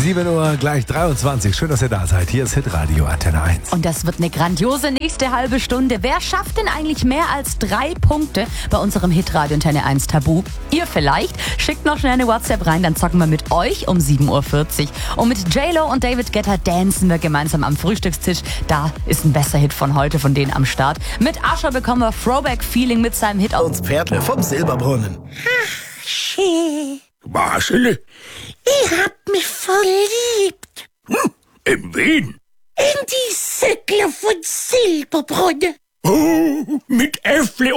7 Uhr, gleich 23. Schön, dass ihr da seid. Hier ist Hitradio Antenne 1. Und das wird eine grandiose nächste halbe Stunde. Wer schafft denn eigentlich mehr als 3 Punkte bei unserem Hitradio Antenne 1 Tabu? Ihr vielleicht? Schickt noch schnell eine WhatsApp rein, dann zocken wir mit euch um 7.40 Uhr. Und mit J-Lo und David Guetta dancen wir gemeinsam am Frühstückstisch. Da ist ein besser Hit von heute von denen am Start. Mit Usher bekommen wir Throwback-Feeling mit seinem Hit Uns Pferdle vom Silberbrunnen. Ach, schön. Marcel? Ich hab mich verliebt. In wen? In die Söckler von Silberbrunn. Oh, mit Äffle